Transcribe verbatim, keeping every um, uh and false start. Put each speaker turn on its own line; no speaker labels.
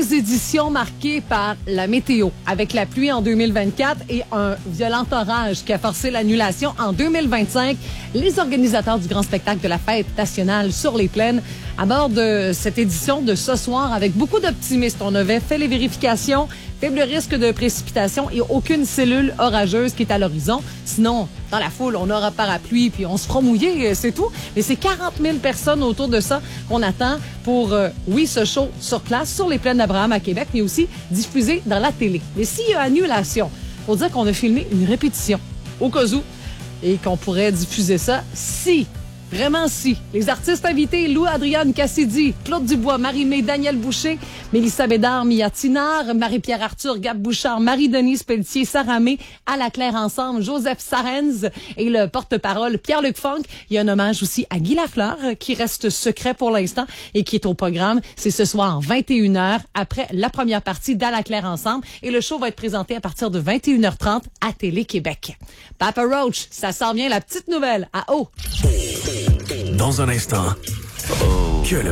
deux éditions marquées par la météo, avec la pluie en deux mille vingt-quatre et un violent orage qui a forcé l'annulation en deux mille vingt-cinq. Les organisateurs du grand spectacle de la fête nationale sur les plaines abordent cette édition de ce soir avec beaucoup d'optimisme. On avait fait les vérifications, faible risque de précipitation et aucune cellule orageuse qui est à l'horizon. Sinon, dans la foule, on aura parapluie puis on se fera mouiller, c'est tout. Mais c'est quarante mille personnes autour de ça qu'on attend pour, euh, oui, ce show sur place, sur les plaines d'Abraham à Québec, mais aussi diffusé dans la télé. Mais s'il y a annulation, faut dire qu'on a filmé une répétition au cas où et qu'on pourrait diffuser ça si... Vraiment si. Les artistes invités, Lou Adrienne Cassidy, Claude Dubois, Marie-Mé, Daniel Boucher, Mélissa Bédard, Mia Tinard, Marie-Pierre Arthur, Gab Bouchard, Marie-Denise Pelletier, Sarah May, à la Claire ensemble, Joseph Sarenz et le porte-parole Pierre-Luc Funk. Il y a un hommage aussi à Guy Lafleur qui reste secret pour l'instant et qui est au programme. C'est ce soir, vingt et une heures, après la première partie d'À la Claire ensemble. Et le show va être présenté à partir de vingt et une heures trente à Télé-Québec. Papa Roach, ça sort bien la petite nouvelle à haut.
Dans un instant, que le